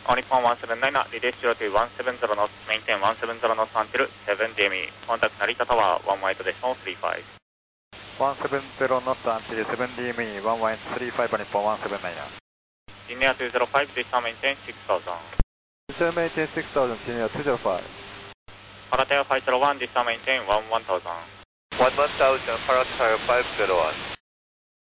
Nippon 179, relay 02 170 knots, maintain 170 knots until 7DME. Contact Narita Tower, 118 decimal 35. 170 knots until 7DME, 11835 Nippon 179. Linear 205, descend maintain 6000. Descend maintain 6000, Linear 205. Paratower 501, descend maintain 1000. 1000, Paratower 501.